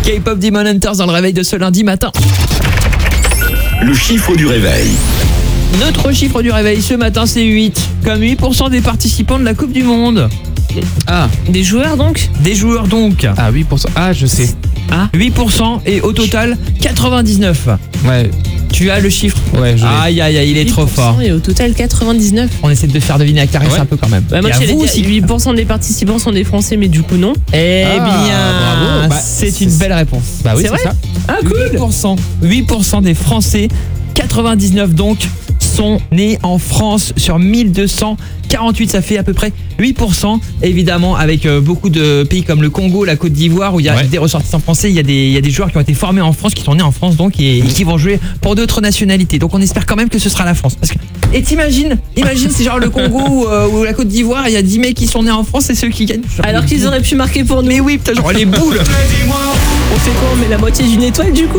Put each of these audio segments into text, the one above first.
K-pop Demon Hunters dans le réveil de ce lundi matin. Le chiffre du réveil. Notre chiffre du réveil ce matin, c'est 8. Comme 8% des participants de la Coupe du Monde. Ah, Des joueurs donc. Des joueurs donc. 8%. Ah, je sais. 8% et au total 99. Ouais, Tu as le chiffre? ouais, je l'ai. Aïe aïe aïe, il est trop 8% fort. Et au total 99. On essaie de faire deviner à Clarisse Ouais. un peu quand même. Moi Et à j'allais vous dire aussi. 8% des participants sont des Français, mais du coup non. Eh Ah, bien, bravo. Bah, c'est une belle réponse. Bah oui, C'est c'est vrai ça. Ah cool. 8% des Français, 99 donc, sont nés en France sur 1248. Ça fait à peu près 8%. Évidemment, avec beaucoup de pays comme le Congo, la Côte d'Ivoire, où il y a Ouais. des ressortissants français, il y a des joueurs qui ont été formés en France, qui sont nés en France donc, et qui vont jouer pour d'autres nationalités. Donc on espère quand même que ce sera la France. Et t'imagine, c'est genre le Congo ou la Côte d'Ivoire, il y a 10 mecs qui sont nés en France, c'est ceux qui gagnent. Alors qu'ils auraient pu marquer pour nous. Mais oui, putain, genre les boules. On fait quoi? On met la moitié d'une étoile du coup?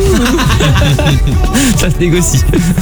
Ça se négocie.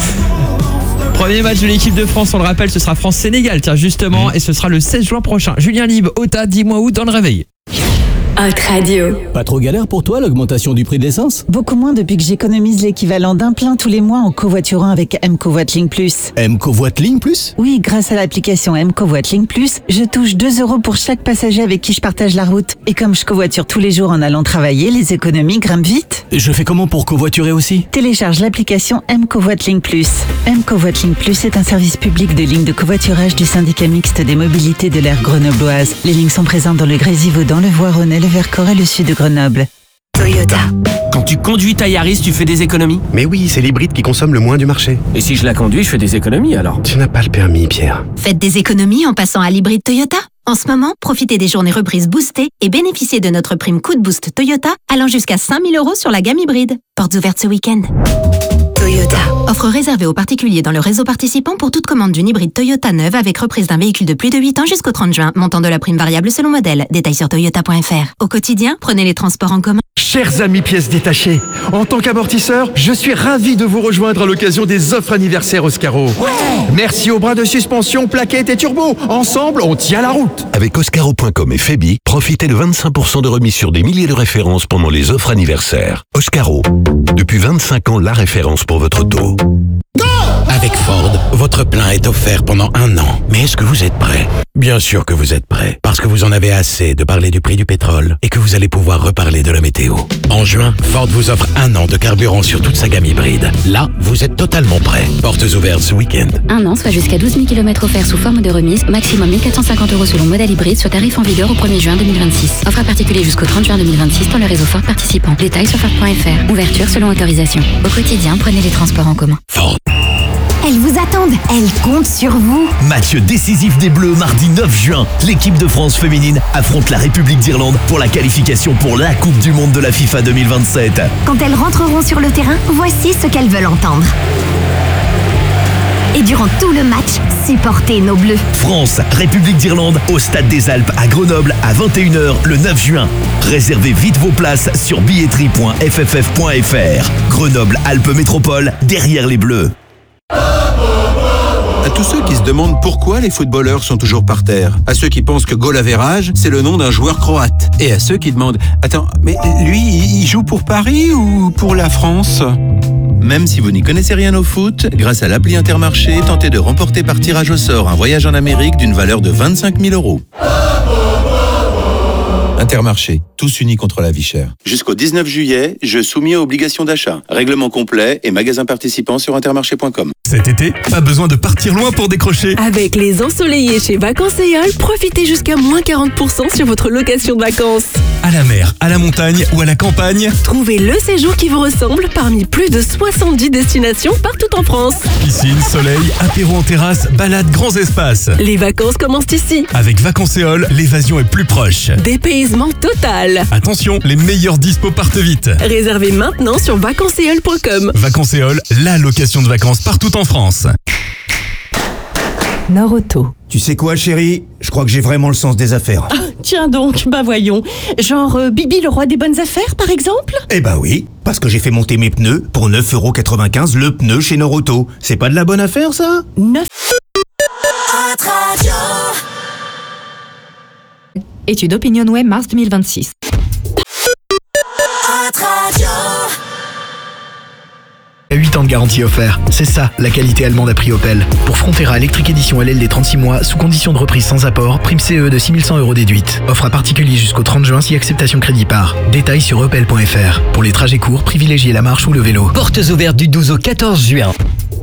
Premier match de l'équipe de France, on le rappelle, ce sera France-Sénégal, tiens justement, et ce sera le 16 juin prochain. Julien Libre, Ota, dis-moi où dans le réveil. Hot Radio. Pas trop galère pour toi l'augmentation du prix de l'essence? Beaucoup moins depuis que j'économise l'équivalent d'un plein tous les mois en covoiturant avec M-Covoitlink Plus. M-Covoitlink Plus? Oui, grâce à l'application M-Covoitlink Plus, je touche 2 € pour chaque passager avec qui je partage la route. Et comme je covoiture tous les jours en allant travailler, les économies grimpent vite. Je fais comment pour covoiturer aussi? Télécharge l'application M-Covoitlink Plus. M-Covoitlink Plus est un service public de lignes de covoiturage du syndicat mixte des mobilités de l'aire grenobloise. Les lignes sont présentes dans le Grésivaudan, le Voironnais, le Vercors et le sud de Grenoble. Toyota. Quand tu conduis ta Yaris, tu fais des économies? Mais oui, c'est l'hybride qui consomme le moins du marché. Et si je la conduis, je fais des économies alors? Tu n'as pas le permis, Pierre. Faites des économies en passant à l'hybride Toyota. En ce moment, profitez des journées reprises boostées et bénéficiez de notre prime coup de boost Toyota allant jusqu'à 5 000 € sur la gamme hybride. Portes ouvertes ce week-end. Toyota. Offre réservée aux particuliers dans le réseau participant pour toute commande d'une hybride Toyota neuve avec reprise d'un véhicule de plus de 8 ans jusqu'au 30 juin. Montant de la prime variable selon modèle. Détails sur toyota.fr. Au quotidien, prenez les transports en commun. Chers amis pièces détachées, en tant qu'amortisseur, je suis ravi de vous rejoindre à l'occasion des offres anniversaires Oscaro. Merci aux bras de suspension, plaquettes et turbo. Ensemble, on tient la route. Avec Oscaro.com et Febi, profitez de 25% de remise sur des milliers de références pendant les offres anniversaires. Oscaro, depuis 25 ans, la référence pour votre auto. Avec Ford, votre plein est offert pendant 1 an. Mais est-ce que vous êtes prêt? Bien sûr que vous êtes prêt, parce que vous en avez assez de parler du prix du pétrole et que vous allez pouvoir reparler de la météo. En juin, Ford vous offre 1 an de carburant sur toute sa gamme hybride. Là, vous êtes totalement prêt. Portes ouvertes ce week-end. 1 an, soit jusqu'à 12 000 km offerts sous forme de remise, maximum 1 450 € selon modèle hybride sur tarif en vigueur au 1er juin 2026. Offre à particulier jusqu'au 30 juin 2026 dans le réseau Ford participant. Détails sur Ford.fr. Ouverture selon autorisation. Au quotidien, prenez les transports en commun. Ford. Elles vous attendent, elles comptent sur vous. Match décisif des Bleus mardi 9 juin. L'équipe de France féminine affronte la République d'Irlande pour la qualification pour la Coupe du Monde de la FIFA 2027. Quand elles rentreront sur le terrain, voici ce qu'elles veulent entendre. Et durant tout le match, supportez nos Bleus. France, République d'Irlande, au Stade des Alpes à Grenoble à 21h le 9 juin. Réservez vite vos places sur billetterie.fff.fr. Grenoble Alpes Métropole, derrière les Bleus. À tous ceux qui se demandent pourquoi les footballeurs sont toujours par terre, à ceux qui pensent que goal average, c'est le nom d'un joueur croate, et à ceux qui demandent « Attends, mais lui, il joue pour Paris ou pour la France ?» Même si vous n'y connaissez rien au foot, grâce à l'appli Intermarché, tentez de remporter par tirage au sort un voyage en Amérique d'une valeur de 25 000 €. Intermarché, tous unis contre la vie chère. Jusqu'au 19 juillet, jeu soumis à obligation d'achat. Règlement complet et magasin participant sur intermarché.com. Cet été, pas besoin de partir loin pour décrocher. Avec les ensoleillés chez Vacances et All, profitez jusqu'à moins 40% sur votre location de vacances. À la mer, à la montagne ou à la campagne, Trouvez le séjour qui vous ressemble parmi plus de 70 destinations partout en France. piscine, soleil, apéro en terrasse, balade, grands espaces. Les vacances commencent ici. Avec Vacances et All, l'évasion est plus proche. Dépaysement total. Attention, les meilleurs dispos partent vite. Réservez maintenant sur vacancesetall.com. Vacances et All, la location de vacances partout en France. Nord-Auto. Tu sais quoi, chérie? Je crois que j'ai vraiment le sens des affaires. Ah, tiens donc, bah voyons. Genre Bibi le roi des bonnes affaires, par exemple? Eh bah oui, parce que j'ai fait monter mes pneus pour 9,95 € le pneu chez Nord-Auto. C'est pas de la bonne affaire, ça? 9. Étude Opinion Web mars 2026. Votre radio. 8 ans de garantie offert. C'est ça, la qualité allemande à prix Opel. Pour Frontera Electric Edition LL des 36 mois, sous condition de reprise sans apport, prime CE de 6100 € déduite. Offre à particulier jusqu'au 30 juin si acceptation crédit par. Détails sur opel.fr. Pour les trajets courts, privilégiez la marche ou le vélo. Portes ouvertes du 12 au 14 juin.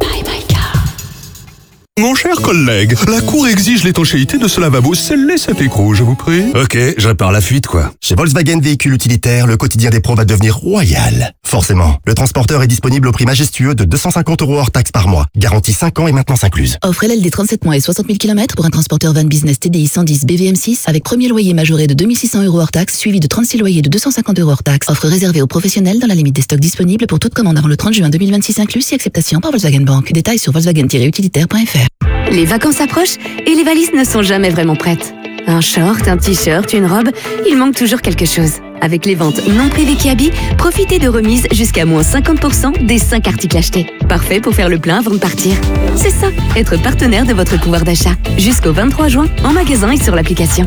Mon cher collègue, la Cour exige l'étanchéité de ce lavabo scellé cet écrou, je vous prie. Ok, je répare la fuite, quoi. Chez Volkswagen Véhicules Utilitaires, le quotidien des pros va devenir royal. Forcément, le transporteur est disponible au prix majestueux de 250 € hors taxe par mois. Garantie 5 ans et maintenance incluse. Offre LLD 37 mois et 60 000 km pour un transporteur van business TDI 110 BVM6 avec premier loyer majoré de 2600 € hors taxe, suivi de 36 loyers de 250 € hors taxe. Offre réservée aux professionnels dans la limite des stocks disponibles pour toute commande avant le 30 juin 2026 inclus si acceptation par Volkswagen Bank. Détails sur volkswagen-utilitaire.fr. Les vacances approchent et les valises ne sont jamais vraiment prêtes. Un short, un t-shirt, une robe, il manque toujours quelque chose. Avec les ventes non privées Kiabi, profitez de remises jusqu'à moins 50% des 5 articles achetés. Parfait pour faire le plein avant de partir. C'est ça, être partenaire de votre pouvoir d'achat. Jusqu'au 23 juin, en magasin et sur l'application.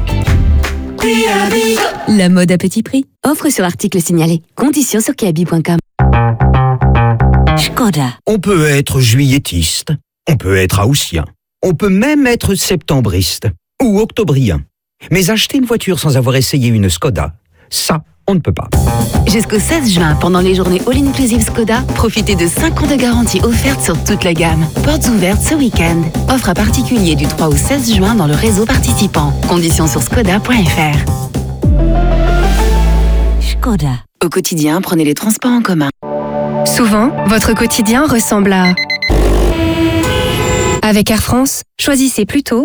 La mode à petit prix. Offre sur article signalé. Conditions sur kiabi.com. Skoda. On peut être juillettiste, on peut être haussien, on peut même être septembriste ou octobrien. Mais acheter une voiture sans avoir essayé une Skoda, ça, on ne peut pas. Jusqu'au 16 juin, pendant les journées All-Inclusive Skoda, profitez de 5 ans de garantie offerte sur toute la gamme. Portes ouvertes ce week-end. Offre à particulier du 3 au 16 juin dans le réseau participant. Conditions sur skoda.fr. Skoda. Au quotidien, prenez les transports en commun. Souvent, votre quotidien ressemble à... Avec Air France, choisissez plutôt...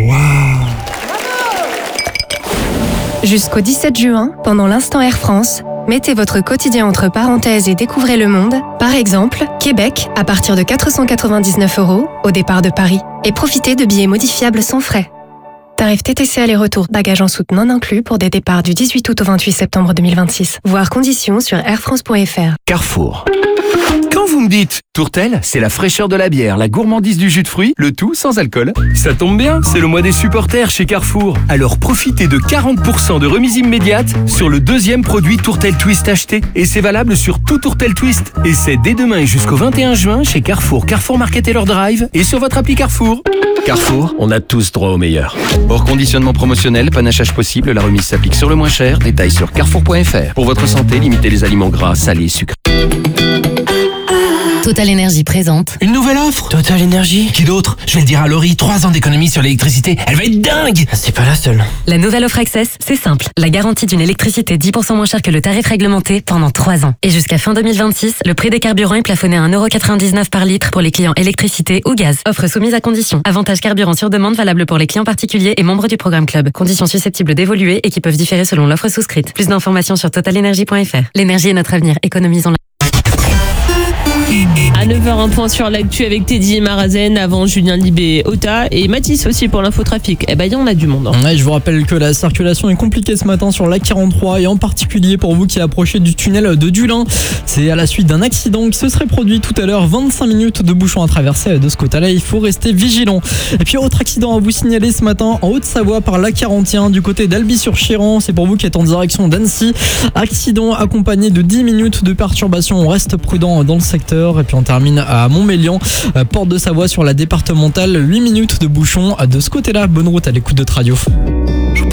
Jusqu'au 17 juin, pendant l'instant Air France, mettez votre quotidien entre parenthèses et découvrez le monde. Par exemple, Québec, à partir de 499 € au départ de Paris. Et profitez de billets modifiables sans frais. Tarif TTC aller-retour, bagages en soute non inclus pour des départs du 18 août au 28 septembre 2026. Voir conditions sur airfrance.fr. Carrefour. Quand vous me dites Tourtel, c'est la fraîcheur de la bière, la gourmandise du jus de fruits, le tout sans alcool. Ça tombe bien, c'est le mois des supporters chez Carrefour. Alors profitez de 40% de remise immédiate sur le deuxième produit Tourtel Twist acheté. Et c'est valable sur tout Tourtel Twist. Et c'est dès demain et jusqu'au 21 juin chez Carrefour, Carrefour Market et leur drive et sur votre appli Carrefour. Carrefour, on a tous droit au meilleur. Hors conditionnement promotionnel, panachage possible, la remise s'applique sur le moins cher. Détails sur carrefour.fr. Pour votre santé, limitez les aliments gras, salés et sucrés. Total Énergie présente. Une nouvelle offre Total Énergie. Qui d'autre? Je vais le dire à Laurie, 3 ans d'économie sur l'électricité. Elle va être dingue. C'est pas la seule. La nouvelle offre Access, c'est simple. La garantie d'une électricité 10% moins chère que le tarif réglementé pendant 3 ans. Et jusqu'à fin 2026, le prix des carburants est plafonné à 1,99 € par litre pour les clients électricité ou gaz. Offre soumise à conditions. Avantage carburant sur demande valable pour les clients particuliers et membres du programme Club. Conditions susceptibles d'évoluer et qui peuvent différer selon l'offre souscrite. Plus d'informations sur totalenergie.fr. L'énergie est notre avenir. Économisons-la. À 9h, un point sur l'actu avec Teddy et Marazen, avant Julien Libé, Ota et Mathis aussi pour l'infotrafic. Eh ben, il y en a du monde. Hein. Ouais, je vous rappelle que la circulation est compliquée ce matin sur l'A43 et en particulier pour vous qui approchez du tunnel de Dulin. C'est à la suite d'un accident qui se serait produit tout à l'heure. 25 minutes de bouchon à traverser de ce côté-là. Il faut rester vigilant. Et puis, autre accident à vous signaler ce matin en Haute-Savoie par l'A41 du côté d'Albi-sur-Chéran. C'est pour vous qui êtes en direction d'Annecy. Accident accompagné de 10 minutes de perturbation. On reste prudent dans le secteur. Et puis, on termine à Montmélian, porte de Savoie sur la départementale. 8 minutes de bouchon de ce côté-là. Bonne route à l'écoute de Radio.